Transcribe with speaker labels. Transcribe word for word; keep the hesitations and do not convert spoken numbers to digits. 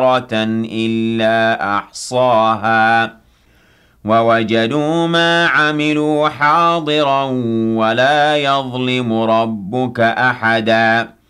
Speaker 1: إِلَّا أَحْصَاهَا وَوَجَدُوا مَا عَمِلُوا حَاضِرًا وَلَا يَظْلِمُ رَبُّكَ أَحَدًا